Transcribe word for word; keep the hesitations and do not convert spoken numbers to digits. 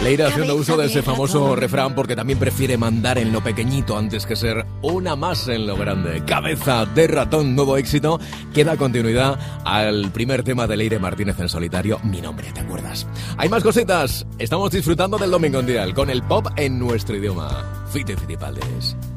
Leire haciendo uso de ese famoso refrán porque también prefiere mandar en lo pequeñito antes que ser una más en lo grande. Cabeza de ratón, nuevo éxito, que da continuidad al primer tema de Leire Martínez en solitario, Mi nombre, ¿te acuerdas? Hay más cositas, estamos disfrutando del Domingo Mundial con el pop en nuestro idioma. Fiti Fitipaldis.